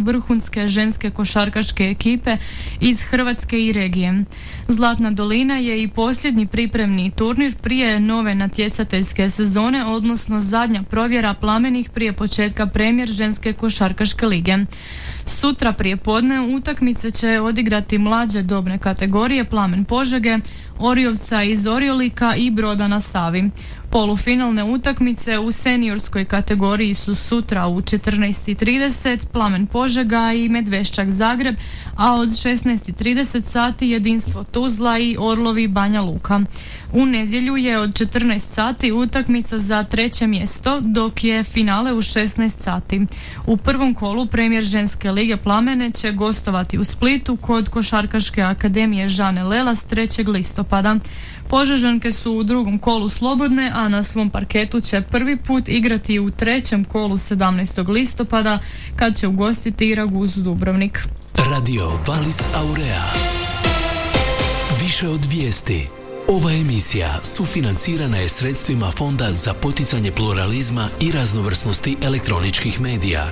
vrhunske ženske košarkaške ekipe iz Hrvatske i regije. Zlatna dolina je i posljednji pripremni turnir prije nove natjecateljske sezone, odnosno zadnja provjera plamenih prije početka premijer ženske košarkaške lige. Sutra prije podne utakmice će odigrati mlađe dobne kategorije Plamen Požege, Oriovca iz Oriolika i Broda na Savi. Polufinalne utakmice u seniorskoj kategoriji su sutra u 14:30 Plamen Požega i Medveščak Zagreb, a od 16:30 sati Jedinstvo Tuzla i Orlovi Banja Luka. U nedjelju je od 14 sati utakmica za treće mjesto, dok je finale u 16 sati. U prvom kolu premijer ženske lige Plamene će gostovati u Splitu kod Košarkaške akademije Žane Lelas 3. listopada. Požežanke su u drugom kolu slobodne, a na svom parketu će prvi put igrati u trećem kolu 17. listopada kad će ugostiti Raguzu Dubrovnik. Radio Valis Aurea. Više od vijesti. Ova emisija sufinancirana je sredstvima Fonda za poticanje pluralizma i raznovrsnosti elektroničkih medija.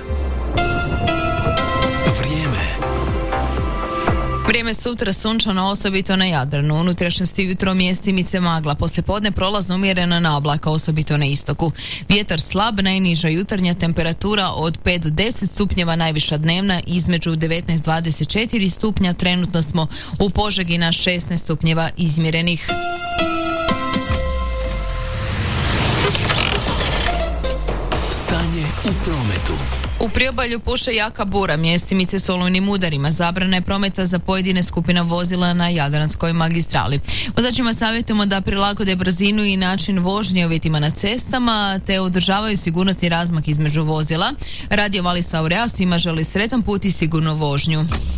Vrijeme sutra sunčano, osobito na Jadranu. Unutrašnjosti jutro mjestimice magla. Poslijepodne prolazno umjerena na oblaka, osobito na istoku. Vjetar slab, najniža jutarnja temperatura od 5 do 10 stupnjeva, najviša dnevna između 19-24 stupnja. Trenutno smo u Požegi na 16 stupnjeva izmjerenih. Stanje u prometu. U priobalju puše jaka bura, mjestimice s olujnim udarima. Zabrana je prometa za pojedine skupina vozila na Jadranskoj magistrali. Vozačima savjetujemo da prilagode brzinu i način vožnje uvjetima na cestama, te održavaju sigurnosni razmak između vozila. Radio Valis Aurea svima želi sretan put i sigurnu vožnju.